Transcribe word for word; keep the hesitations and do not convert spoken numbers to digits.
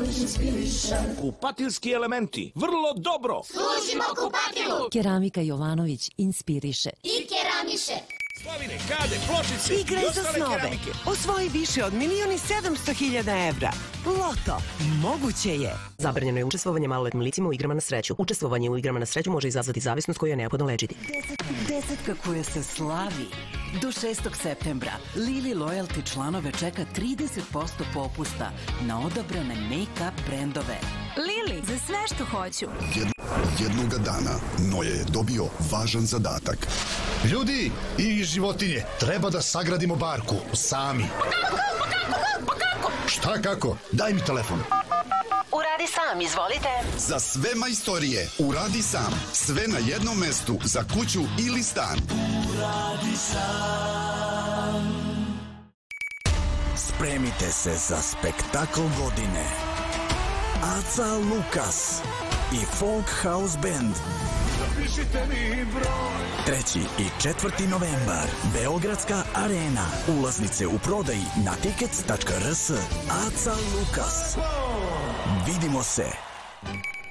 Kupatilski elementi, vrlo dobro. Služimo kupatilu. Keramika Jovanović inspiriše I keramiše. Slavine, kade, pločice i Igraj za ostale snove. keramike. Osvoji više od milion i sedamsto hiljada evra. Loto. Moguće je. Zabranjeno je učestvovanje maloletnim licima u igrama na sreću. Učestvovanje u igrama na sreću može izazvati zavisnost koju je neophodno lečiti. Desetka koja se slavi. Do šestog septembra Lili Loyalty članove čeka trideset posto popusta na odabrane make-up brendove. Lili, za sve što hoću. Jednoga dana Noje je dobio važan zadatak. Ljudi i životinje, treba da sagradimo barku sami. Pa kako, pa kako, pa kako? Šta kako? Daj mi telefon. Uradi sam, izvolite. Za sve majstorije uradi sam. Sve na jednom mestu za kuću ili stan. Uradi sam. Spremite se za spektakl godine. Aca Lukas i Folk House Band. Zapišite mi broj. treći i četvrti novembar. Beogradska arena. Ulaznice u prodaji na tickets tačka rs. Aca Lukas. Vidimo se.